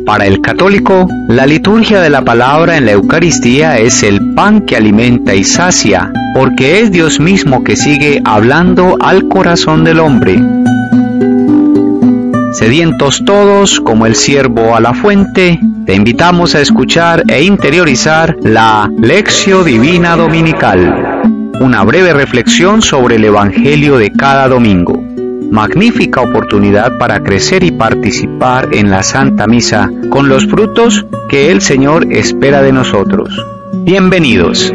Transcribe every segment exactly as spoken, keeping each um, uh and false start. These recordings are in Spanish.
Para el católico, la liturgia de la palabra en la Eucaristía es el pan que alimenta y sacia, porque es Dios mismo que sigue hablando al corazón del hombre. Sedientos todos, como el ciervo a la fuente, te invitamos a escuchar e interiorizar la Lectio Divina Dominical, una breve reflexión sobre el Evangelio de cada domingo. Magnífica oportunidad para crecer y participar en la Santa Misa con los frutos que el Señor espera de nosotros. Bienvenidos.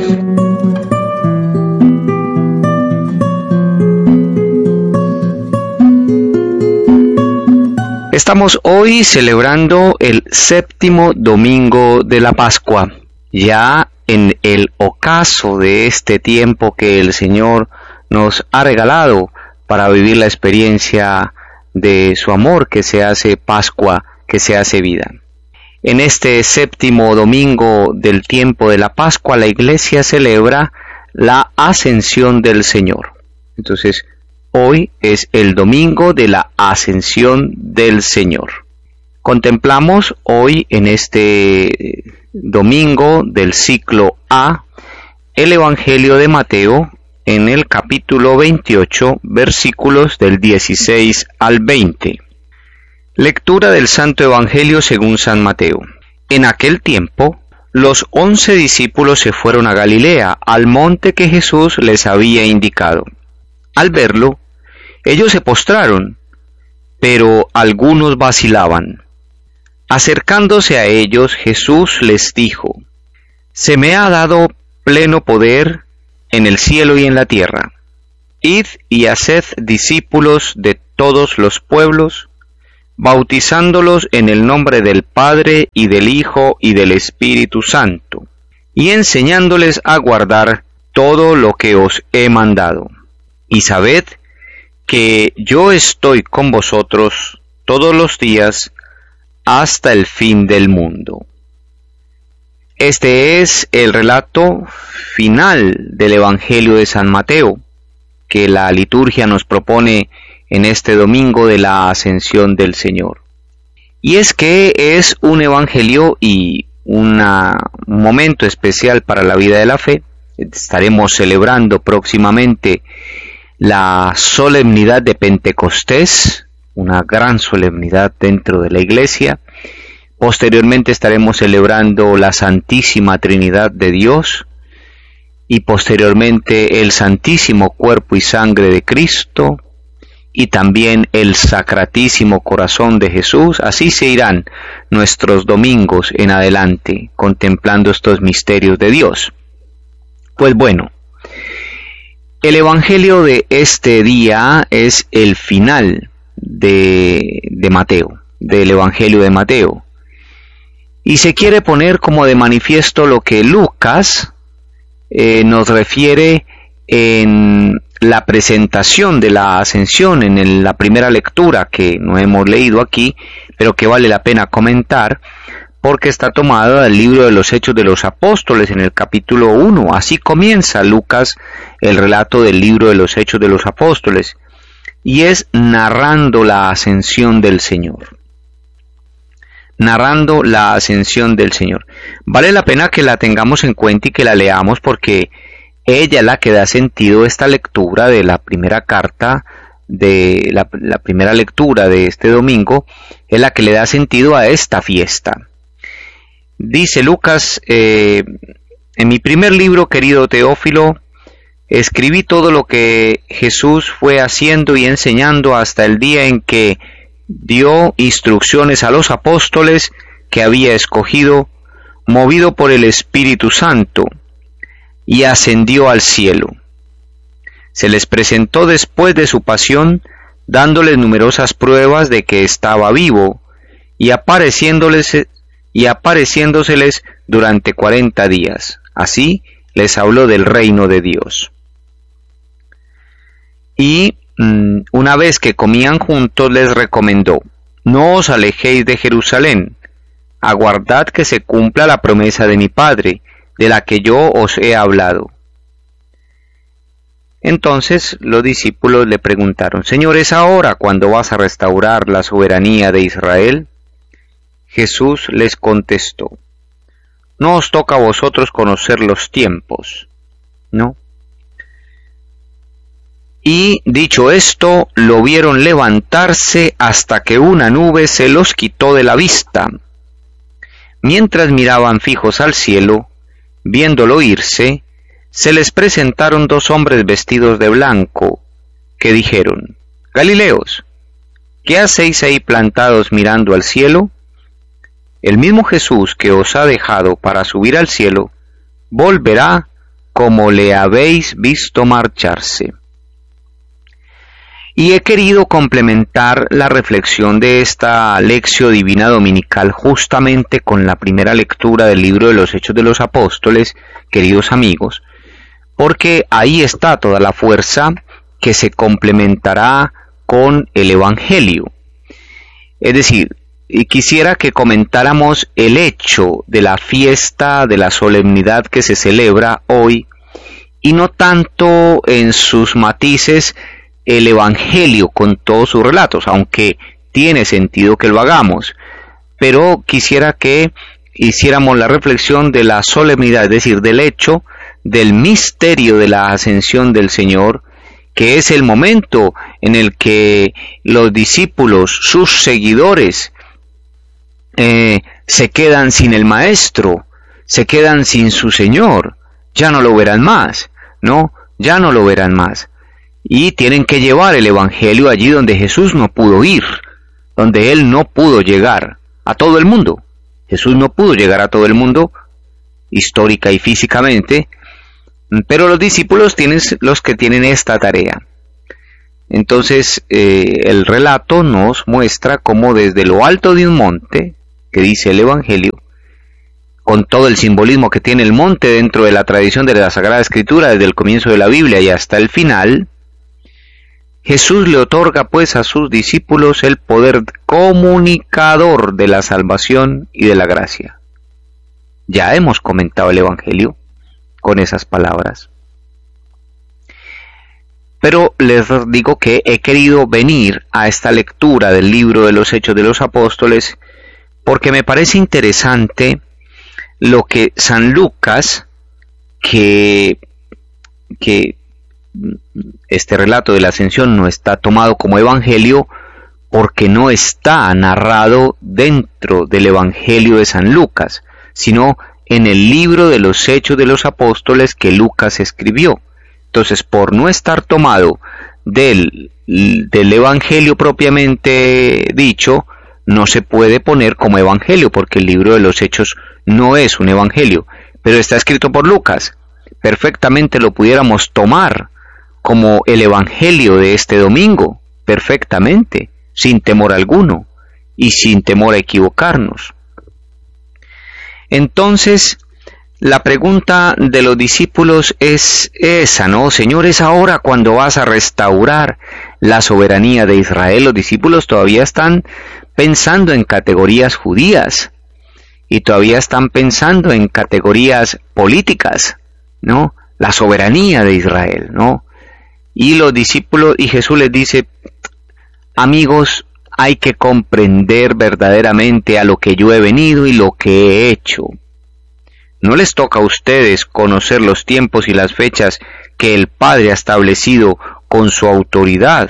Estamos hoy celebrando el séptimo domingo de la Pascua, ya en el ocaso de este tiempo que el Señor nos ha regalado para vivir la experiencia de su amor que se hace Pascua, que se hace vida. En este séptimo domingo del tiempo de la Pascua, la Iglesia celebra la Ascensión del Señor. Entonces, hoy es el domingo de la Ascensión del Señor. Contemplamos hoy en este domingo del ciclo A el Evangelio de Mateo, en el capítulo veintiocho, versículos del dieciséis al veinte. Lectura del Santo Evangelio según San Mateo. En aquel tiempo, los once discípulos se fueron a Galilea, al monte que Jesús les había indicado. Al verlo, ellos se postraron, pero algunos vacilaban. Acercándose a ellos, Jesús les dijo: «Se me ha dado pleno poder en el cielo y en la tierra. Id y haced discípulos de todos los pueblos, bautizándolos en el nombre del Padre y del Hijo y del Espíritu Santo, y enseñándoles a guardar todo lo que os he mandado. Y sabed que yo estoy con vosotros todos los días hasta el fin del mundo». Este es el relato final del Evangelio de San Mateo, que la liturgia nos propone en este domingo de la Ascensión del Señor. Y es que es un evangelio y una, un momento especial para la vida de la fe. Estaremos celebrando próximamente la solemnidad de Pentecostés, una gran solemnidad dentro de la Iglesia. Posteriormente estaremos celebrando la Santísima Trinidad de Dios y posteriormente el Santísimo Cuerpo y Sangre de Cristo y también el Sacratísimo Corazón de Jesús. Así se irán nuestros domingos en adelante contemplando estos misterios de Dios. Pues bueno, el Evangelio de este día es el final de, de Mateo, del Evangelio de Mateo. Y se quiere poner como de manifiesto lo que Lucas eh, nos refiere en la presentación de la Ascensión, en el, la primera lectura que no hemos leído aquí, pero que vale la pena comentar, porque está tomada del libro de los Hechos de los Apóstoles en el capítulo uno. Así comienza Lucas el relato del libro de los Hechos de los Apóstoles, y es narrando la ascensión del Señor. Narrando la ascensión del Señor. Vale la pena que la tengamos en cuenta y que la leamos, porque ella es la que da sentido a esta lectura de la primera carta, de la, la primera lectura de este domingo, es la que le da sentido a esta fiesta. Dice Lucas, eh, en mi primer libro, querido Teófilo, escribí todo lo que Jesús fue haciendo y enseñando hasta el día en que dio instrucciones a los apóstoles que había escogido, movido por el Espíritu Santo, y ascendió al cielo. Se les presentó después de su pasión, dándoles numerosas pruebas de que estaba vivo, y apareciéndoles y apareciéndoseles durante cuarenta días. Así les habló del reino de Dios. Y una vez que comían juntos les recomendó: no os alejéis de Jerusalén, aguardad que se cumpla la promesa de mi Padre, de la que yo os he hablado. Entonces los discípulos le preguntaron: Señor, ¿es ahora cuando vas a restaurar la soberanía de Israel? Jesús les contestó: no os toca a vosotros conocer los tiempos, ¿no? Y dicho esto, lo vieron levantarse hasta que una nube se los quitó de la vista. Mientras miraban fijos al cielo, viéndolo irse, se les presentaron dos hombres vestidos de blanco, que dijeron: Galileos, ¿qué hacéis ahí plantados mirando al cielo? El mismo Jesús que os ha dejado para subir al cielo, volverá como le habéis visto marcharse. Y he querido complementar la reflexión de esta lección divina dominical justamente con la primera lectura del libro de los Hechos de los Apóstoles, queridos amigos, porque ahí está toda la fuerza que se complementará con el Evangelio. Es decir, quisiera que comentáramos el hecho de la fiesta, de la solemnidad que se celebra hoy, y no tanto en sus matices el Evangelio con todos sus relatos, aunque tiene sentido que lo hagamos, pero quisiera que hiciéramos la reflexión de la solemnidad, es decir, del hecho del misterio de la ascensión del Señor, que es el momento en el que los discípulos, sus seguidores, eh, se quedan sin el Maestro, se quedan sin su Señor, ya no lo verán más, ¿no? Ya no lo verán más. Y tienen que llevar el Evangelio allí donde Jesús no pudo ir, donde Él no pudo llegar a todo el mundo. Jesús no pudo llegar a todo el mundo, histórica y físicamente, pero los discípulos tienen los que tienen esta tarea. Entonces, eh, el relato nos muestra cómo desde lo alto de un monte, que dice el Evangelio, con todo el simbolismo que tiene el monte dentro de la tradición de la Sagrada Escritura, desde el comienzo de la Biblia y hasta el final, Jesús le otorga pues a sus discípulos el poder comunicador de la salvación y de la gracia. Ya hemos comentado el Evangelio con esas palabras. Pero les digo que he querido venir a esta lectura del libro de los Hechos de los Apóstoles porque me parece interesante lo que San Lucas, que, que este relato de la ascensión no está tomado como evangelio porque no está narrado dentro del Evangelio de San Lucas, sino en el libro de los Hechos de los Apóstoles que Lucas escribió. Entonces, por no estar tomado del, del Evangelio propiamente dicho, no se puede poner como evangelio, porque el libro de los Hechos no es un evangelio, pero está escrito por Lucas. Perfectamente lo pudiéramos tomar como el evangelio de este domingo, perfectamente, sin temor alguno y sin temor a equivocarnos. Entonces, la pregunta de los discípulos es esa, ¿no? Señor, ¿es ahora cuando vas a restaurar la soberanía de Israel? Los discípulos todavía están pensando en categorías judías y todavía están pensando en categorías políticas, ¿no? La soberanía de Israel, ¿no? Y los discípulos, y Jesús les dice: amigos, hay que comprender verdaderamente a lo que yo he venido y lo que he hecho. No les toca a ustedes conocer los tiempos y las fechas que el Padre ha establecido con su autoridad.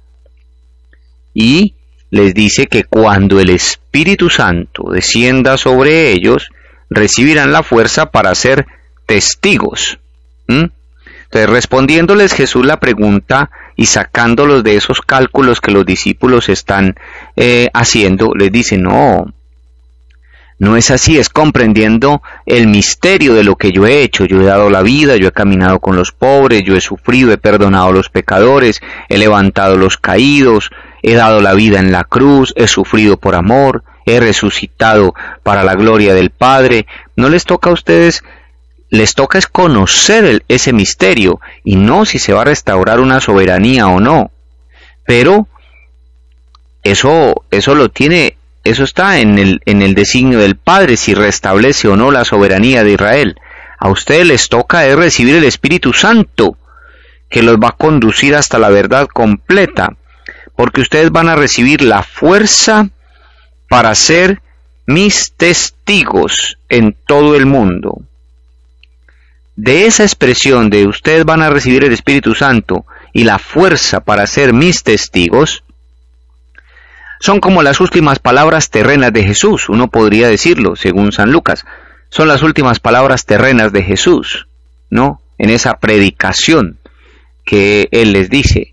Y les dice que cuando el Espíritu Santo descienda sobre ellos, recibirán la fuerza para ser testigos. ¿Mm? Entonces, respondiéndoles Jesús la pregunta y sacándolos de esos cálculos que los discípulos están eh, haciendo, les dice: no, no es así, es comprendiendo el misterio de lo que yo he hecho. Yo he dado la vida, yo he caminado con los pobres, yo he sufrido, he perdonado a los pecadores, he levantado a los caídos, he dado la vida en la cruz, he sufrido por amor, he resucitado para la gloria del Padre. No les toca a ustedes, les toca es conocer el, ese misterio, y no si se va a restaurar una soberanía o no. Pero eso, eso lo tiene, eso está en el, en el designio del Padre, si restablece o no la soberanía de Israel. A ustedes les toca es recibir el Espíritu Santo, que los va a conducir hasta la verdad completa, porque ustedes van a recibir la fuerza para ser mis testigos en todo el mundo. De esa expresión de ustedes van a recibir el Espíritu Santo y la fuerza para ser mis testigos, son como las últimas palabras terrenas de Jesús, uno podría decirlo, según San Lucas. Son las últimas palabras terrenas de Jesús, ¿no? En esa predicación que Él les dice.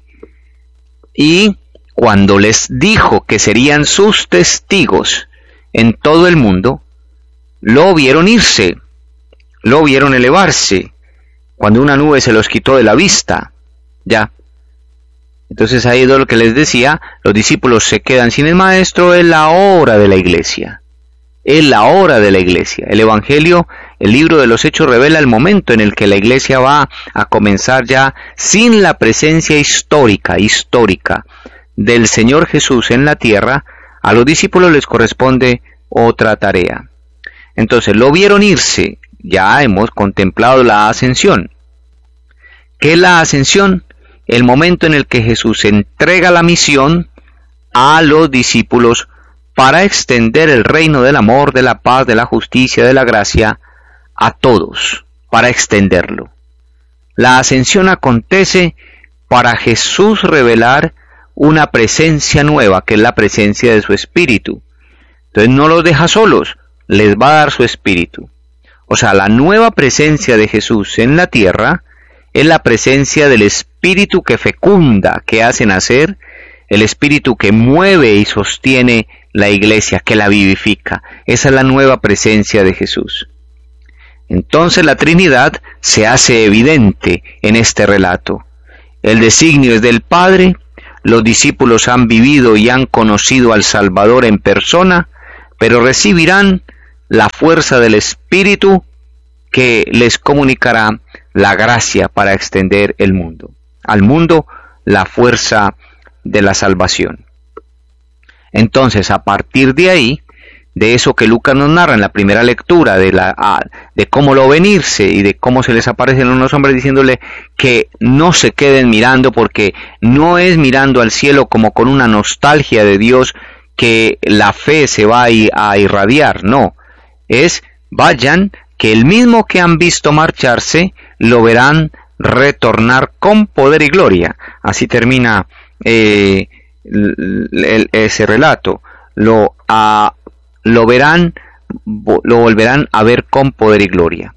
Y cuando les dijo que serían sus testigos en todo el mundo, lo vieron irse, lo vieron elevarse, cuando una nube se los quitó de la vista, ya. Entonces ahí es lo que les decía, los discípulos se quedan sin el maestro, es la hora de la iglesia, es la hora de la iglesia. El Evangelio, el libro de los Hechos revela el momento en el que la iglesia va a comenzar ya sin la presencia histórica, histórica del Señor Jesús en la tierra. A los discípulos les corresponde otra tarea. Entonces lo vieron irse, ya hemos contemplado la ascensión. ¿Qué es la ascensión? El momento en el que Jesús entrega la misión a los discípulos para extender el reino del amor, de la paz, de la justicia, de la gracia a todos, para extenderlo. La ascensión acontece para Jesús revelar una presencia nueva, que es la presencia de su Espíritu. Entonces no los deja solos, les va a dar su Espíritu. O sea, la nueva presencia de Jesús en la tierra es la presencia del Espíritu que fecunda, que hace nacer, el Espíritu que mueve y sostiene la iglesia, que la vivifica. Esa es la nueva presencia de Jesús. Entonces la Trinidad se hace evidente en este relato. El designio es del Padre, los discípulos han vivido y han conocido al Salvador en persona, pero recibirán la fuerza del Espíritu que les comunicará la gracia para extender el mundo. Al mundo, la fuerza de la salvación. Entonces, a partir de ahí, de eso que Lucas nos narra en la primera lectura, de, la, de cómo lo ven irse y de cómo se les aparecen unos hombres diciéndole que no se queden mirando, porque no es mirando al cielo como con una nostalgia de Dios que la fe se va a irradiar, no, es vayan, que el mismo que han visto marcharse, lo verán retornar con poder y gloria. Así termina eh, el, el, ese relato. Lo, a, lo verán, lo volverán a ver con poder y gloria.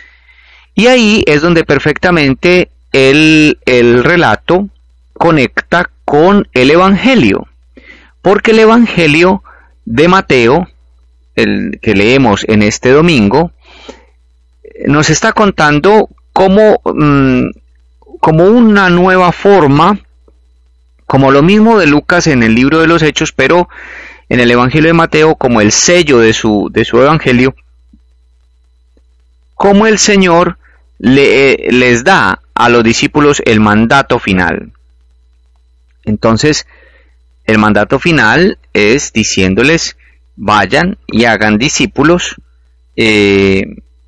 Y ahí es donde perfectamente el, el relato conecta con el Evangelio. Porque el Evangelio de Mateo, el que leemos en este domingo, nos está contando como, mmm, como una nueva forma, como lo mismo de Lucas en el libro de los Hechos, pero en el Evangelio de Mateo como el sello de su, de su Evangelio, como el Señor le, les da a los discípulos el mandato final. Entonces, el mandato final es diciéndoles, vayan y hagan discípulos, eh,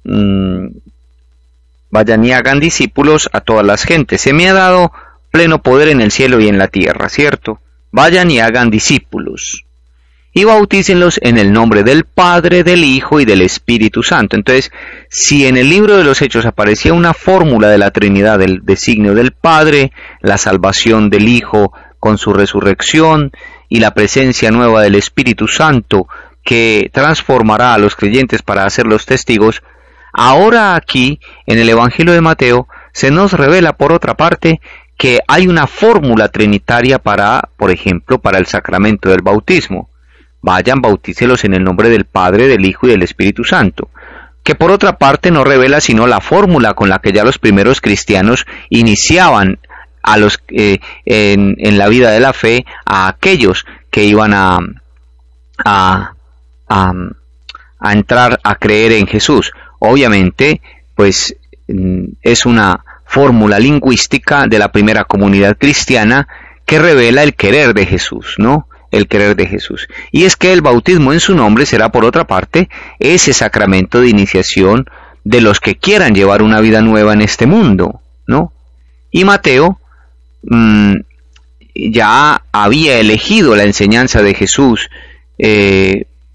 vayan y hagan discípulos a todas las gentes. Se me ha dado pleno poder en el cielo y en la tierra, ¿cierto? Vayan y hagan discípulos. Y bautícenlos en el nombre del Padre, del Hijo y del Espíritu Santo. Entonces, si en el libro de los Hechos aparecía una fórmula de la Trinidad, del designio del Padre, la salvación del Hijo con su resurrección y la presencia nueva del Espíritu Santo que transformará a los creyentes para hacerlos testigos, ahora aquí, en el Evangelio de Mateo, se nos revela por otra parte que hay una fórmula trinitaria para, por ejemplo, para el sacramento del bautismo. Vayan, bautícelos en el nombre del Padre, del Hijo y del Espíritu Santo. Que por otra parte no revela sino la fórmula con la que ya los primeros cristianos iniciaban a los, eh, en, en la vida de la fe a aquellos que iban a, a, a, a entrar a creer en Jesús. Obviamente, pues es una fórmula lingüística de la primera comunidad cristiana que revela el querer de Jesús, ¿no? El querer de Jesús. Y es que el bautismo en su nombre será, por otra parte, ese sacramento de iniciación de los que quieran llevar una vida nueva en este mundo, ¿no? Y Mateo mmm, ya había elegido la enseñanza de Jesús eh,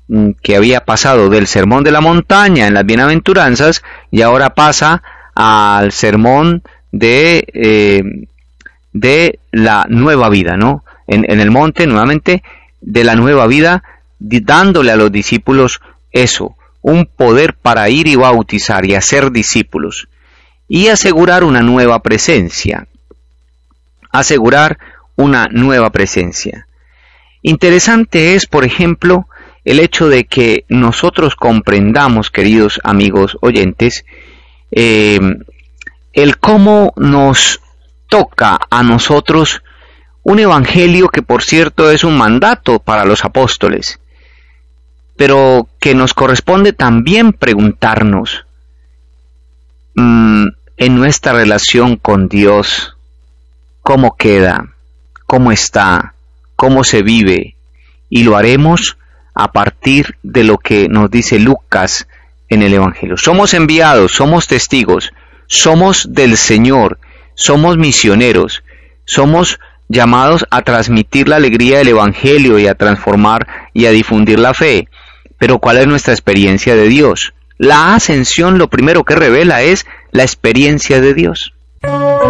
que había pasado del sermón de la montaña en las bienaventuranzas y ahora pasa al sermón de, eh, de la nueva vida, ¿no? En, en el monte, nuevamente, de la nueva vida, dándole a los discípulos eso, un poder para ir y bautizar y hacer discípulos, y asegurar una nueva presencia, asegurar una nueva presencia. Interesante es, por ejemplo, el hecho de que nosotros comprendamos, queridos amigos oyentes, eh, el cómo nos toca a nosotros un evangelio que, por cierto, es un mandato para los apóstoles, pero que nos corresponde también preguntarnos mmm, en nuestra relación con Dios, cómo queda, cómo está, cómo se vive, y lo haremos a partir de lo que nos dice Lucas en el Evangelio. Somos enviados, somos testigos, somos del Señor, somos misioneros, somos llamados a transmitir la alegría del Evangelio y a transformar y a difundir la fe. Pero ¿cuál es nuestra experiencia de Dios? La ascensión lo primero que revela es la experiencia de Dios.